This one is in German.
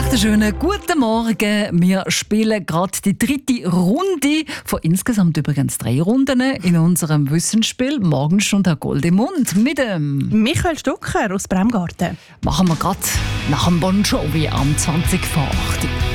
Schönen guten Morgen. Wir spielen gerade die 3. Runde von insgesamt übrigens 3 Runden in unserem Wissensspiel «Morgenstunde Gold im Mund» mit dem Michael Stucker aus Bremgarten. machen wir gerade nach dem Bon Jovi am 20 vor 8.